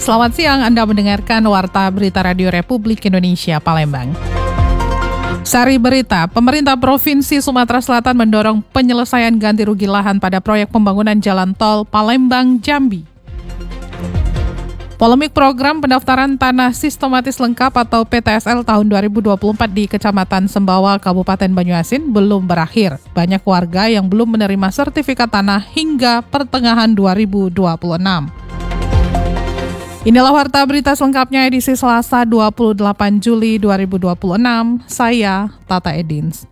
Selamat siang, Anda mendengarkan Warta Berita Radio Republik Indonesia Palembang. Sari berita, pemerintah Provinsi Sumatera Selatan mendorong penyelesaian ganti rugi lahan pada proyek pembangunan jalan tol Palembang-Jambi. Polemik program pendaftaran tanah sistematis lengkap atau PTSL tahun 2024 di Kecamatan Sembawa, Kabupaten Banyuasin belum berakhir. Banyak warga yang belum menerima sertifikat tanah hingga pertengahan 2026. Inilah Warta Berita selengkapnya edisi Selasa 28 Juli 2026. Saya Tata Edins.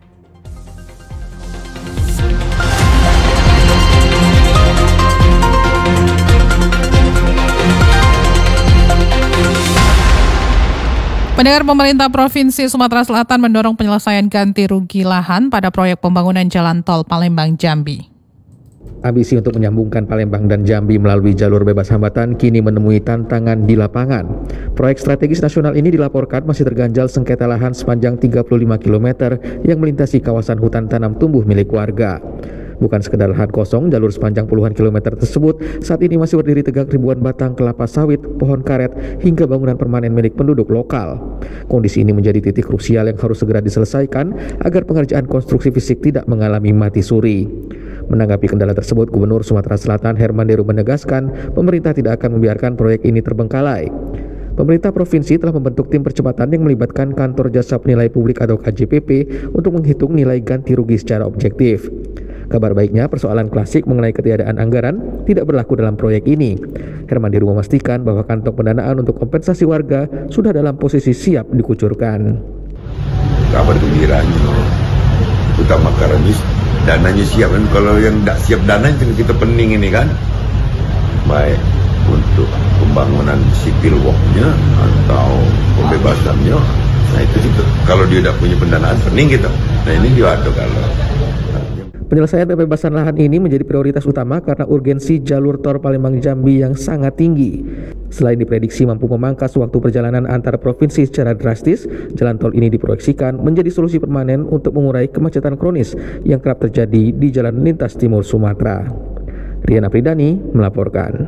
Pendengar, pemerintah Provinsi Sumatera Selatan mendorong penyelesaian ganti rugi lahan pada proyek pembangunan jalan tol Palembang-Jambi. Ambisi untuk menyambungkan Palembang dan Jambi melalui jalur bebas hambatan kini menemui tantangan di lapangan. Proyek strategis nasional ini dilaporkan masih terganjal sengketa lahan sepanjang 35 km yang melintasi kawasan hutan tanam tumbuh milik warga. Bukan sekedar lahan kosong, jalur sepanjang puluhan kilometer tersebut saat ini masih berdiri tegak ribuan batang kelapa sawit, pohon karet, hingga bangunan permanen milik penduduk lokal. Kondisi ini menjadi titik krusial yang harus segera diselesaikan agar pengerjaan konstruksi fisik tidak mengalami mati suri. Menanggapi kendala tersebut, Gubernur Sumatera Selatan Herman Deru menegaskan pemerintah tidak akan membiarkan proyek ini terbengkalai. Pemerintah provinsi telah membentuk tim percepatan yang melibatkan Kantor Jasa Penilai Publik atau KJPP untuk menghitung nilai ganti rugi secara objektif. Kabar baiknya, persoalan klasik mengenai ketiadaan anggaran tidak berlaku dalam proyek ini. Herman Deru memastikan bahwa kantong pendanaan untuk kompensasi warga sudah dalam posisi siap dikucurkan. Kabar gembiranya, utama karena dananya siap, kan kalau yang tidak siap dana kita pening ini kan, baik untuk pembangunan sipil walk-nya atau pembebasannya. Nah itu kalau dia tidak punya pendanaan pening gitu. Nah ini dia ada kalau. Penyelesaian pembebasan lahan ini menjadi prioritas utama karena urgensi jalur tol Palembang-Jambi yang sangat tinggi. Selain diprediksi mampu memangkas waktu perjalanan antar provinsi secara drastis, jalan tol ini diproyeksikan menjadi solusi permanen untuk mengurai kemacetan kronis yang kerap terjadi di jalan lintas timur Sumatera. Riana Pridani melaporkan.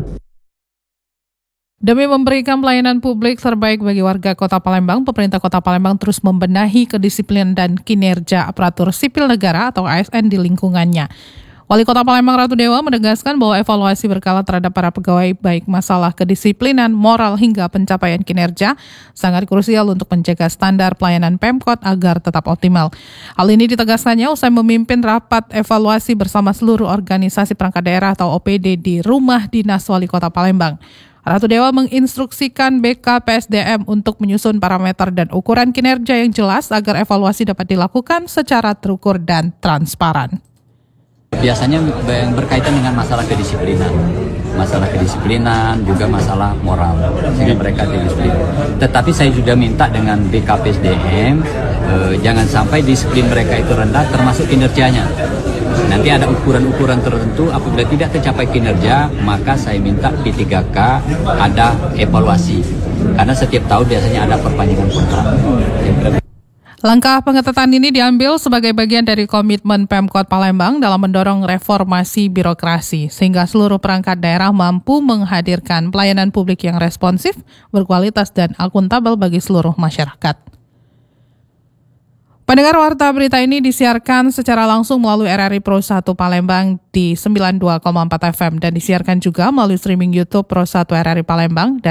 Demi memberikan pelayanan publik terbaik bagi warga Kota Palembang, pemerintah Kota Palembang terus membenahi kedisiplinan dan kinerja aparatur sipil negara atau ASN di lingkungannya. Wali Kota Palembang Ratu Dewa menegaskan bahwa evaluasi berkala terhadap para pegawai baik masalah kedisiplinan, moral hingga pencapaian kinerja sangat krusial untuk menjaga standar pelayanan Pemkot agar tetap optimal. Hal ini ditegaskannya usai memimpin rapat evaluasi bersama seluruh organisasi perangkat daerah atau OPD di Rumah Dinas Wali Kota Palembang. Ratu Dewa menginstruksikan BKPSDM untuk menyusun parameter dan ukuran kinerja yang jelas agar evaluasi dapat dilakukan secara terukur dan transparan. Biasanya berkaitan dengan masalah kedisiplinan juga masalah moral, sehingga mereka disiplin. Tetapi saya juga minta dengan BKPSDM jangan sampai disiplin mereka itu rendah termasuk kinerjanya. Nanti ada ukuran-ukuran tertentu, apabila tidak tercapai kinerja, maka saya minta P3K ada evaluasi. Karena setiap tahun biasanya ada perpanjangan kontrak. Langkah pengetatan ini diambil sebagai bagian dari komitmen Pemkot Palembang dalam mendorong reformasi birokrasi, sehingga seluruh perangkat daerah mampu menghadirkan pelayanan publik yang responsif, berkualitas, dan akuntabel bagi seluruh masyarakat. Pendengar, Warta Berita ini disiarkan secara langsung melalui RRI Pro 1 Palembang di 92,4 FM dan disiarkan juga melalui streaming YouTube Pro 1 RRI Palembang dan